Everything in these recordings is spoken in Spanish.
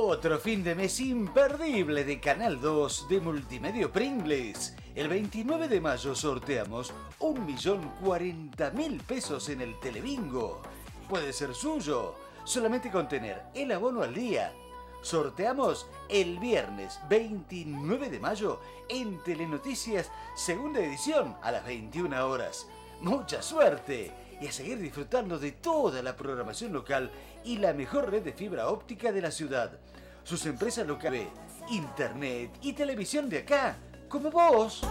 Otro fin de mes imperdible de Canal 2 de Multimedia Pringles. El 29 de mayo sorteamos 1.040.000 pesos en el Telebingo. Puede ser suyo, solamente con tener el abono al día. Sorteamos el viernes 29 de mayo en Telenoticias, segunda edición, a las 21 horas. ¡Mucha suerte! Y a seguir disfrutando de toda la programación local y la mejor red de fibra óptica de la ciudad. Sus empresas locales, internet y televisión de acá, como vos.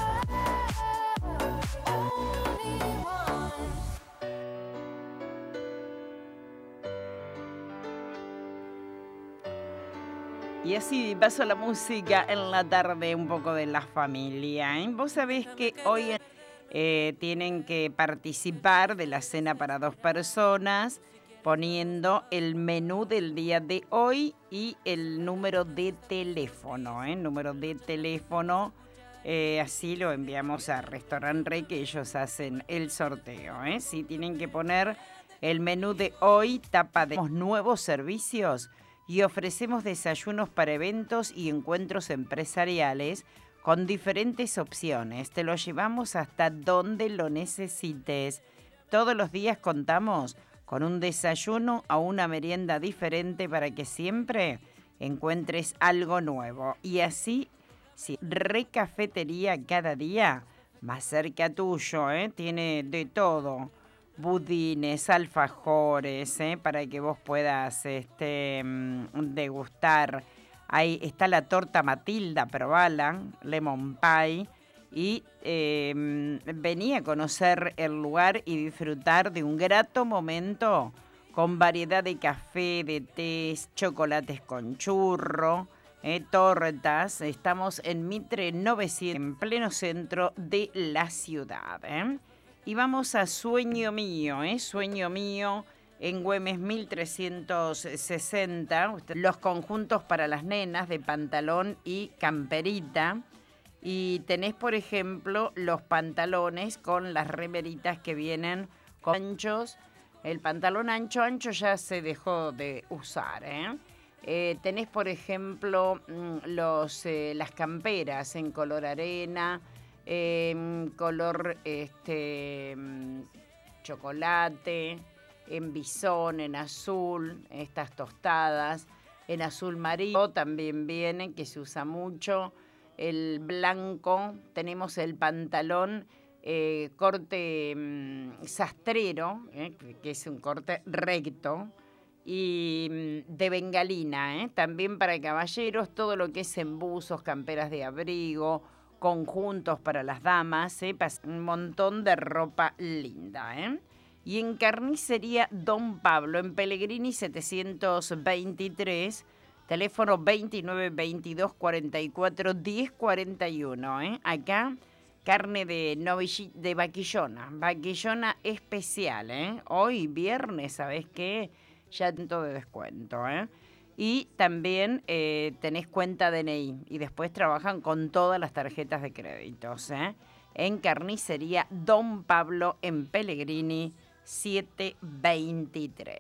Y así pasó la música en la tarde, un poco de la familia, ¿eh? Vos sabés que hoy tienen que participar de la cena para 2 personas poniendo el menú del día de hoy y el número de teléfono, ¿eh? Número de teléfono, así lo enviamos a Restaurant Rey, que ellos hacen el sorteo, ¿eh? Sí, tienen que poner el menú de hoy, tapa de nuevos servicios y ofrecemos desayunos para eventos y encuentros empresariales con diferentes opciones. Te lo llevamos hasta donde lo necesites. Todos los días contamos con un desayuno o una merienda diferente para que siempre encuentres algo nuevo. Y así, sí, Recafetería cada día más cerca tuyo, ¿eh? Tiene de todo. Budines, alfajores, para que vos puedas degustar. Ahí está la torta Matilda, probala, lemon pie. Y vení a conocer el lugar y disfrutar de un grato momento con variedad de café, de tés, chocolates con churro, tortas. Estamos en Mitre 900, en pleno centro de la ciudad, Y vamos a Sueño Mío, Sueño Mío, en Güemes 1360. Los conjuntos para las nenas de pantalón y camperita. Y tenés, por ejemplo, los pantalones con las remeritas que vienen con anchos. El pantalón ancho ya se dejó de usar, tenés, por ejemplo, las camperas en color arena, color chocolate, en bisón, en azul, estas tostadas, en azul marino también vienen, que se usa mucho. El blanco, tenemos el pantalón corte sastrero, que es un corte recto, y de bengalina, también para caballeros, todo lo que es embuzos, camperas de abrigo, conjuntos para las damas, un montón de ropa linda, Y en Carnicería Don Pablo, en Pellegrini 723, teléfono 29 22 44 10 41, Acá, carne de vaquillona especial, Hoy viernes, ¿sabés qué? Ya tanto de descuento, Y también tenés cuenta DNI y después trabajan con todas las tarjetas de créditos, En Carnicería Don Pablo en Pellegrini 723.